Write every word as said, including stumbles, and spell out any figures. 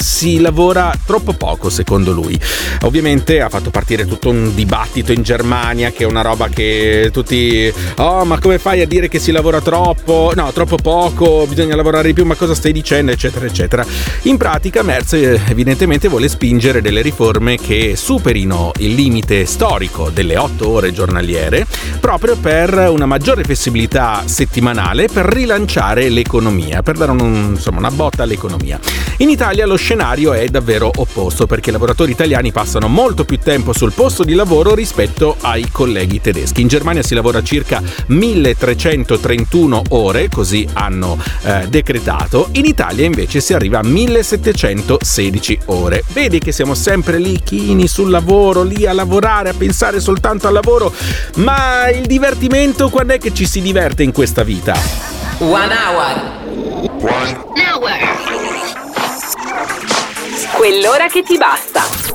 si lavora troppo poco secondo lui. Ovviamente ha fatto partire tutto un dibattito in Germania, che è una roba che tutti oh ma come fai a dire che si lavora troppo, no troppo poco, bisogna lavorare di più, ma cosa stai dicendo, eccetera eccetera. In pratica Merz evidentemente vuole spingere delle riforme che superino il limite storico delle otto ore giornaliere, proprio per una maggiore flessibilità settimanale, per rilanciare l'economia, per dare un, insomma, una botta all'economia. In Italia lo scenario è davvero opposto, perché i lavoratori italiani passano molto più tempo sul posto di lavoro rispetto ai colleghi tedeschi. In Germania si lavora circa milletrecentotrentuno ore, così hanno eh, decretato. In Italia invece si arriva a millesettecentosedici ore. Vedi che siamo sempre lì chini sul lavoro, lì a lavorare, a pensare soltanto al lavoro. Ma il divertimento, quando è che ci si diverte in questa vita? One hour. One hour. Quell'ora che ti basta.